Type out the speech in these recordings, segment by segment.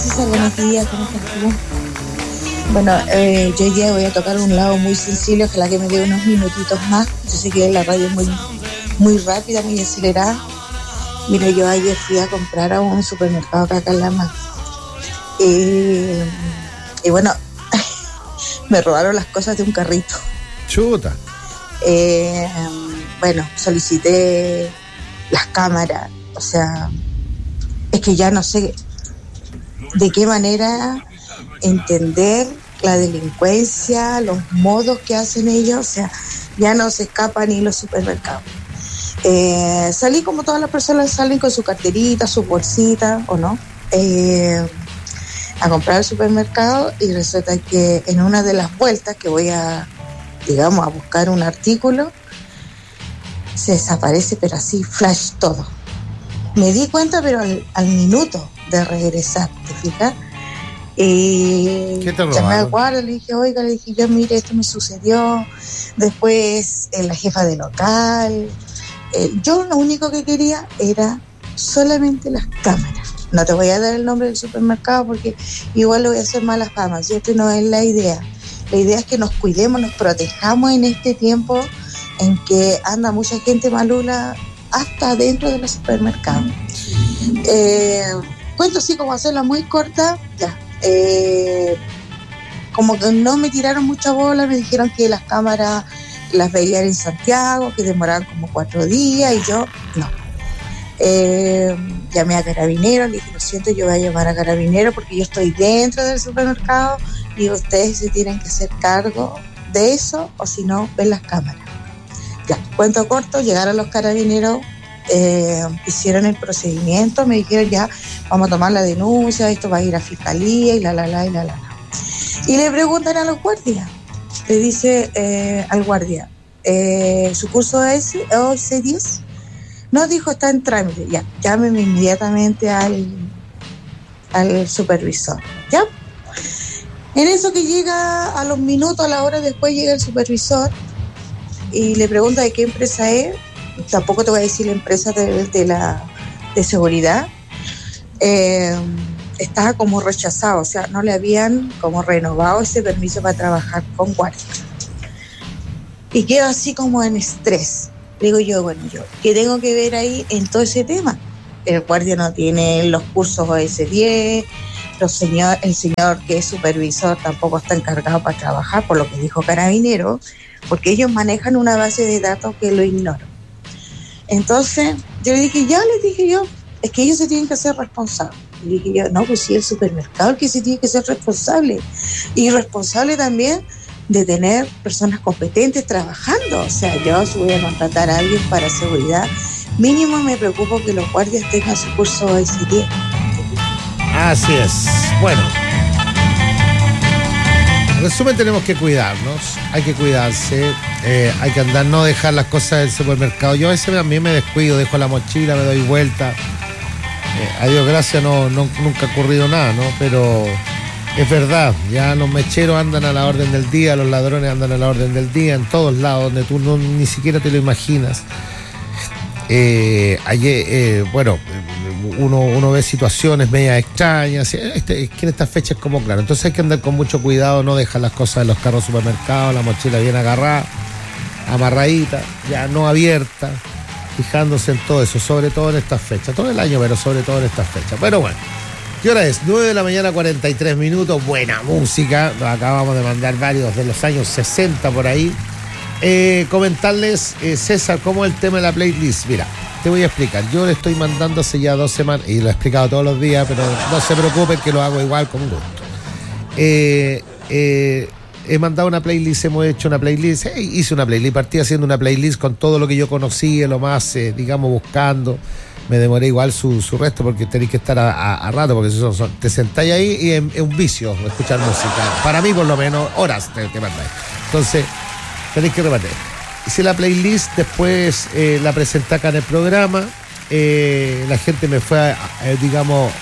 César, buenos días, ¿cómo estás tú? Bueno, yo hoy día voy a tocar un lado muy sensible, ojalá que me dé unos minutitos más. Yo sé que la radio es muy rápida, muy acelerada. Mira, yo ayer fui a comprar a un supermercado acá en Calama. Y bueno, me robaron las cosas de un carrito. Chuta. Bueno, solicité las cámaras, o sea, es que ya no sé de qué manera entender la delincuencia, los modos que hacen ellos, o sea, ya no se escapan ni los supermercados. Salí como todas las personas salen con su carterita, su bolsita, ¿o no? A comprar al supermercado, y resulta que en una de las vueltas que voy a, digamos, a buscar un artículo, se desaparece, pero así, flash todo. Me di cuenta, pero al minuto de regresar, ¿te fijas? ¿Qué te robaron? Llamé al guardia, le dije, oiga, le dije, yo mire, esto me sucedió. Después la jefa de local. Yo lo único que quería era solamente las cámaras. No te voy a dar el nombre del supermercado porque igual le voy a hacer malas famas, ¿cierto? No es la idea. La idea es que nos cuidemos, nos protejamos en este tiempo en que anda mucha gente malula hasta dentro de los supermercados. Cuento así como hacerla muy corta, ya. Como que no me tiraron mucha bola, me dijeron que las cámaras las veían en Santiago, que demoraban como 4 días, y yo no. Llamé a Carabineros, le dije, lo siento, yo voy a llamar a Carabineros porque yo estoy dentro del supermercado y ustedes se tienen que hacer cargo de eso, o si no, ven las cámaras. Ya, cuento corto, llegaron los Carabineros, hicieron el procedimiento, me dijeron ya, vamos a tomar la denuncia, esto va a ir a fiscalía y la. Y le preguntan a los guardias, le dice al guardia, ¿su curso es OC10? No, dijo, está en trámite. Ya, llámeme inmediatamente al supervisor. ¿Ya? En eso que llega a los minutos, a la hora después, llega el supervisor y le pregunta de qué empresa es. Tampoco te voy a decir la empresa de seguridad. Estaba como rechazado, o sea, no le habían como renovado ese permiso para trabajar con guardia. Y quedó así como en estrés. Digo yo, bueno, ¿qué tengo que ver ahí en todo ese tema? El guardia no tiene los cursos OS10, el señor que es supervisor tampoco está encargado para trabajar, por lo que dijo Carabineros, porque ellos manejan una base de datos que lo ignoro. Entonces, yo les dije yo, es que ellos se tienen que hacer responsables. Y dije yo, no, pues sí, el supermercado el que se tiene que ser responsable. Y responsable también de tener personas competentes trabajando. O sea, yo si voy a contratar a alguien para seguridad, mínimo me preocupo que los guardias tengan su curso OS10. Así es. Bueno, en resumen, tenemos que cuidarnos, hay que cuidarse, hay que andar, no dejar las cosas del supermercado. Yo a veces también me descuido, dejo la mochila, me doy vuelta. A Dios gracias nunca ha ocurrido nada, ¿no? Pero es verdad, ya los mecheros andan a la orden del día, los ladrones andan a la orden del día, en todos lados, donde tú ni siquiera te lo imaginas. Ayer, bueno, uno ve situaciones medias extrañas, es que en estas fechas como claro, entonces hay que andar con mucho cuidado, no dejar las cosas en los carros supermercados, la mochila bien agarrada, amarradita, ya no abierta, fijándose en todo eso, sobre todo en estas fechas, todo el año, pero sobre todo en estas fechas. Pero bueno, ¿qué hora es? 9 de la mañana, 43 minutos, buena música, nos acabamos de mandar varios de los años 60 por ahí. Comentarles, César, cómo es el tema de la playlist. Mira, te voy a explicar. Yo le estoy mandando hace ya 2 semanas, y lo he explicado todos los días, pero no se preocupen que lo hago igual con gusto. He mandado una playlist, hemos hecho una playlist, hice una playlist, partí haciendo una playlist con todo lo que yo conocía, lo más, digamos, buscando. Me demoré igual su resto porque tenéis que estar a rato, porque te sentáis ahí y es un vicio escuchar música. Para mí, por lo menos, horas te mandáis. Entonces, tenéis que repartir. Hice la playlist, después la presenté acá en el programa. La gente me fue, digamos,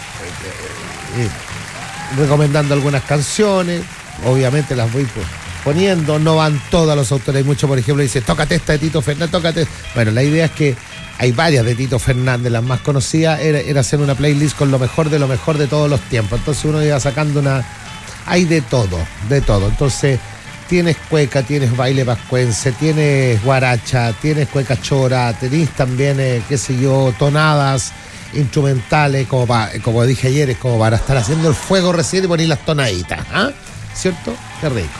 recomendando algunas canciones. Obviamente las voy poniendo. No van todos los autores. Hay muchos, por ejemplo, dice, tócate esta de Tito Fernández, tócate. Bueno, la idea es que hay varias de Tito Fernández, las más conocidas, era hacer una playlist con lo mejor de todos los tiempos. Entonces uno iba sacando hay de todo. Entonces tienes cueca, tienes baile pascuense, tienes guaracha, tienes cueca chora, tenés también, qué sé yo, tonadas instrumentales, como dije ayer, es como para estar haciendo el fuego recién y poner las tonaditas, ¿ah? ¿Cierto? Qué rico.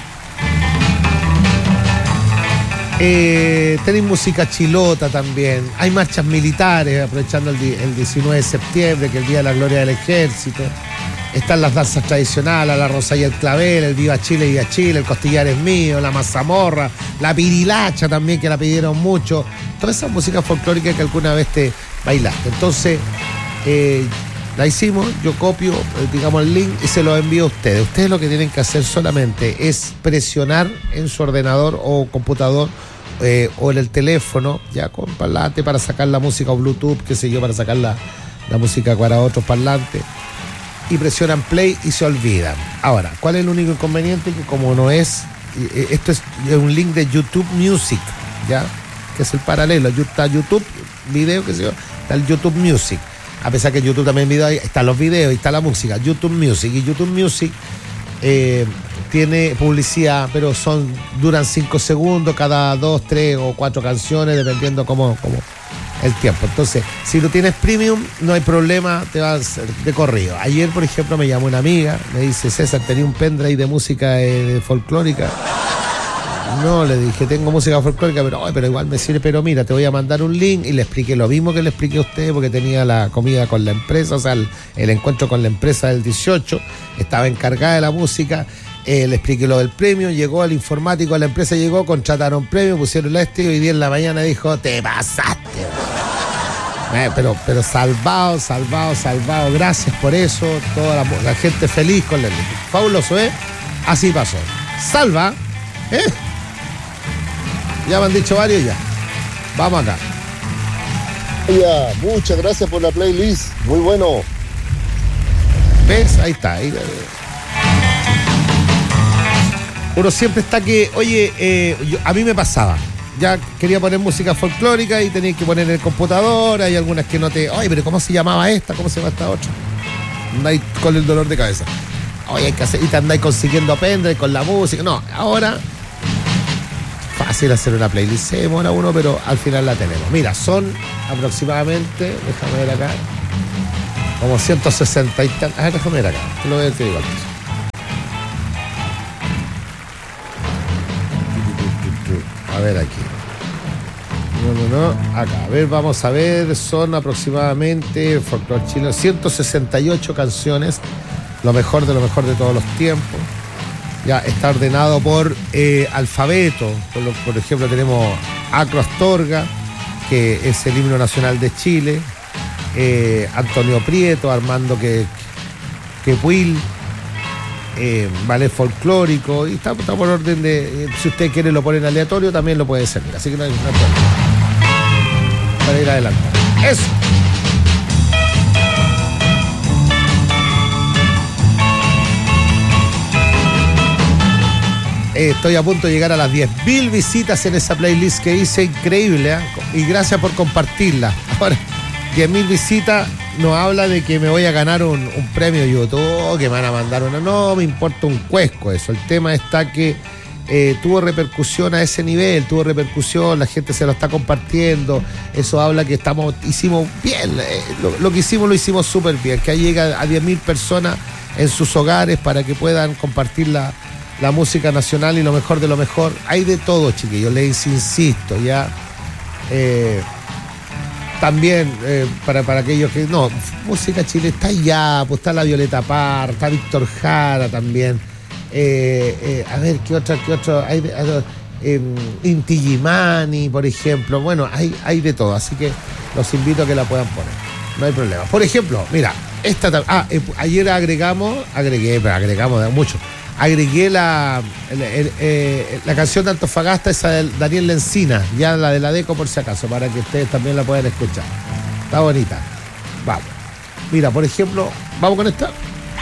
Tenéis música chilota también, hay marchas militares, aprovechando el 19 de septiembre, que es el Día de la Gloria del Ejército. Están las danzas tradicionales, la rosa y el clavel, el Viva Chile, el costillar es mío, la mazamorra, la pirilacha también, que la pidieron mucho. Todas esas músicas folclóricas que alguna vez te bailaste. Entonces, la hicimos, yo copio, digamos, el link y se lo envío a ustedes. Ustedes lo que tienen que hacer solamente es presionar en su ordenador o computador o en el teléfono, ya con parlante para sacar la música o Bluetooth, qué sé yo, para sacar la música para otros parlantes. Y presionan play y se olvidan. Ahora, ¿cuál es el único inconveniente? Que como no es, esto es un link de YouTube Music, ¿ya? Que es el paralelo. Está YouTube, video, qué sé yo, está el YouTube Music. A pesar que YouTube también video, están los videos y está la música. YouTube Music. Y YouTube Music tiene publicidad, pero duran 5 segundos cada 2, 3 o 4 canciones, dependiendo cómo el tiempo. Entonces, si no tienes premium, no hay problema, te vas de corrido. Ayer, por ejemplo, me llamó una amiga, me dice: César, ¿tenía un pendrive de música folclórica? No, le dije, tengo música folclórica, pero igual me sirve. Pero mira, te voy a mandar un link, y le expliqué lo mismo que le expliqué a usted, porque tenía la comida con la empresa, o sea, el encuentro con la empresa del 18, estaba encargada de la música. Le expliqué lo del premio, llegó el informático a la empresa, contrataron premio, pusieron y hoy día en la mañana dijo: te pasaste. Pero salvado, gracias por eso, toda la gente feliz con el fabuloso, así pasó. Salva, ya me han dicho varios ya. Vamos acá. Muchas gracias por la playlist, muy bueno. ¿Ves? Ahí está. Uno siempre está que, oye, a mí me pasaba. Ya quería poner música folclórica y tenía que poner en el computador. Hay algunas que no te... Oye, pero ¿cómo se llamaba esta? ¿Cómo se llama esta otra? Andáis con el dolor de cabeza. Oye, hay que hacer... Y te andáis consiguiendo pendrive con la música. No, ahora... Fácil hacer una playlist. Se demora uno, pero al final la tenemos. Mira, son aproximadamente... Déjame ver acá. Como 160 y tal... A ver, déjame ver acá. Te lo voy a decir igual. A ver aquí. No. Acá. A ver, vamos a ver. Son aproximadamente folclore chileno, 168 canciones. Lo mejor de todos los tiempos. Ya está ordenado por alfabeto. Por ejemplo, tenemos Acro Astorga, que es el himno nacional de Chile. Antonio Prieto, Armando Quepuil. Ballet folclórico, y está por orden de, si usted quiere lo ponen aleatorio, también lo puede servir, así que no hay problema para ir adelante. Eso. Estoy a punto de llegar a las 10.000 visitas en esa playlist que hice, increíble, y gracias por compartirla. Ahora, 10.000 visitas nos habla de que me voy a ganar un premio YouTube, que me van a mandar una... No me importa un cuesco eso. El tema está que tuvo repercusión a ese nivel, la gente se lo está compartiendo. Eso habla que hicimos bien, lo que hicimos lo hicimos súper bien, que llega a 10.000 personas en sus hogares para que puedan compartir la música nacional y lo mejor de lo mejor. Hay de todo, chiquillos, les insisto, ya... También, para aquellos que... No, música chilena está allá, pues está la Violeta Parra, está Víctor Jara también. A ver, ¿qué otro? Hay Inti Illimani, por ejemplo. Bueno, hay de todo, así que los invito a que la puedan poner. No hay problema. Por ejemplo, mira, ayer agregamos de mucho. Agregué la canción de Antofagasta, esa de Daniel Lencina, ya la de la Deco por si acaso, para que ustedes también la puedan escuchar. Está bonita. Vamos. Mira, por ejemplo, ¿vamos con esta?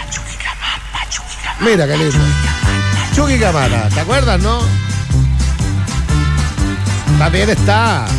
Mira, qué lindo. Chucky Camata, ¿te acuerdas, no? También está